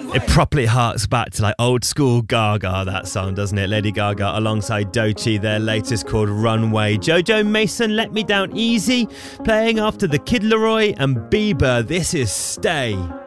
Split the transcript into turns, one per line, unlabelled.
It properly harks back to like old school Gaga, that song, doesn't it? Lady Gaga alongside Doechii, their latest called Runway. Jojo Mason, Let Me Down Easy, playing after the Kid Laroi and Bieber. This is Stay.